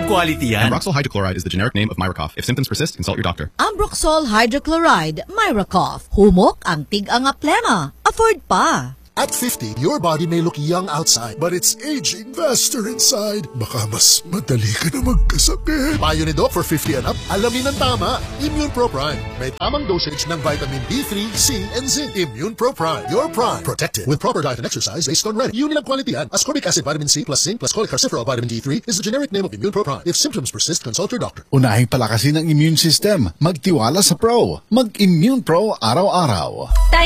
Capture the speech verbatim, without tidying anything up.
Top quality yan. Ambroxol hydrochloride is the generic name of Myracough. If symptoms persist, consult your doctor. Ambroxol hydrochloride, Myracough. Humok ang tig-ang plema. Afford pa. At fifty, your body may look young outside, but it's aging faster inside. Baka mas madali ka na magkasakit. Payo ni Doc for fifty and up, alamin ang tama. Immune Pro Prime. May tamang dosage ng vitamin B three, C, and zinc. Immune Pro Prime. Your prime. Protected. With proper diet and exercise based on ready. Yun nilang quality yan. Ascorbic acid, vitamin C plus zinc plus cholecalciferol vitamin D three is the generic name of Immune Pro Prime. If symptoms persist, consult your doctor. Unahin palakasin ang immune system. Magtiwala sa Pro. Mag-Immune Pro araw-araw.